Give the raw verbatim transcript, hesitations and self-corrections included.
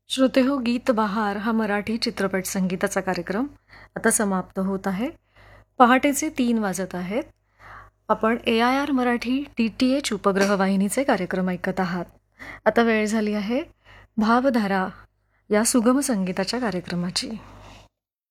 श्रोते हो, गीत बहार हा मराठी चित्रपट संगीताचा कार्यक्रम आता समाप्त होत आहे. पहाटेचे तीन वाजत आहेत. आपण ए I R Marathi D T H उपग्रह वाहिनीचे कार्यक्रम ऐकत आहात. आता वेळ झाली आहे भावधारा या सुगम संगीताच्या कार्यक्रमाची.